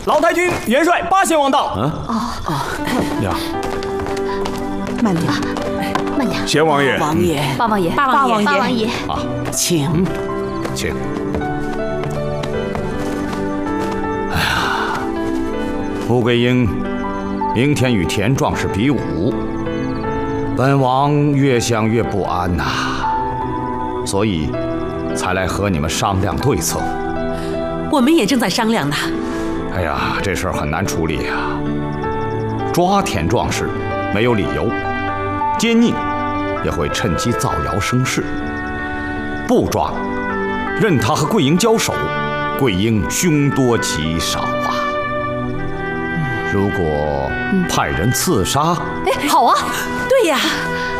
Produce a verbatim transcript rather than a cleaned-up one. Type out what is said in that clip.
老太君元帅八贤王到。 嗯， 哦哦， 娘， 慢点， 慢点。 贤王爷， 王爷， 八王爷， 八王爷， 八王爷， 啊， 请。 请。哎呀，穆桂英明天与田壮士比武，本王越想越不安呐、啊，所以才来和你们商量对策。 我们也正在商量呢。 哎呀，这事儿很难处理呀、啊。抓田壮士没有理由，奸佞也会趁机造谣生事；不抓，任他和桂英交手，桂英凶多吉少啊。如果派人刺杀， 哎，好啊， 对呀，